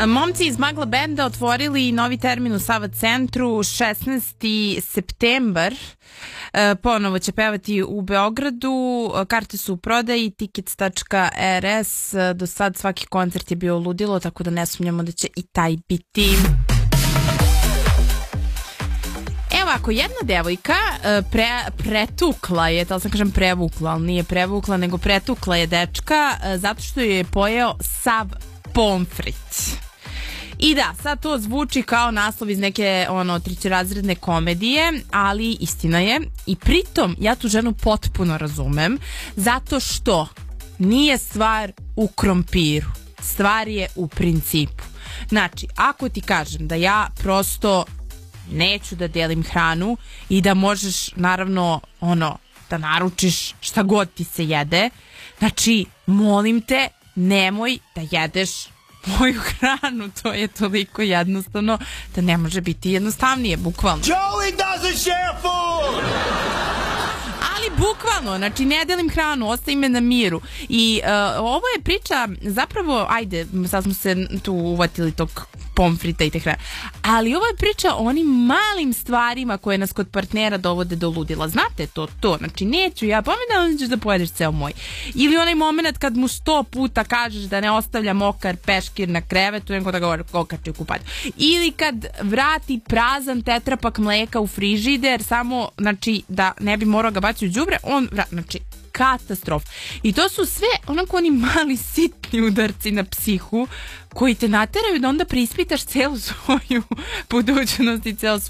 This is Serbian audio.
Momci iz Magla benda otvorili novi termin u Sava centru 16. septembar. Ponovo će pevati u Beogradu. Karte su u prodaji, tickets.rs. Do sad svaki koncert je bio ludilo, tako da ne sumnjamo da će i taj biti. Evo ako jedna devojka pretukla je, da li sam kažem prevukla, ali nije prevukla, nego pretukla je dečka zato što je pojeo sav pomfrit. I da, sad to zvuči kao naslov iz neke trećerazredne komedije, ali istina je. I pritom ja tu ženu potpuno razumem, zato što nije stvar u krompiru, stvar je u principu. Znači, ako ti kažem da ja prosto neću da delim hranu i da možeš naravno da naručiš šta god ti se jede, znači molim te nemoj da jedeš moju hranu, to je toliko jednostavno da ne može biti jednostavnije, bukvalno. Joey doesn't share food! Ali bukvalno, znači ne delim hranu, ostaje me na miru. I ovo je priča, zapravo, ajde, sad smo se tu uvatili tog pomfrita i te hrane, ali ovo je priča o onim malim stvarima koje nas kod partnera dovode do ludila. Znate to, znači neću ja pomidam, ćeš da pojedeš ceo moj. Ili onaj moment kad mu 100 puta kažeš da ne ostavlja mokar peškir na krevetu, nego da ga okači u kupalju. Ili kad vrati prazan tetrapak mleka u frižider, samo, znači, da ne bi morao ga baciti u đubre, znači, katastrof. I to su sve onako oni mali sitni udarci na psihu koji te nateraju da onda preispitaš celu svoju budućnost i ceo